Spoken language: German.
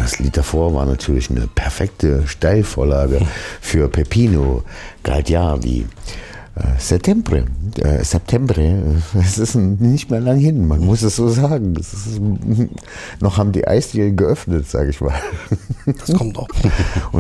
das Lied davor war natürlich eine perfekte Steilvorlage für Peppino Gagliardi. Settembre, es ist nicht mehr lang hin, man muss es so sagen. Noch haben die Eisdielen geöffnet, sage ich mal. Das kommt auch.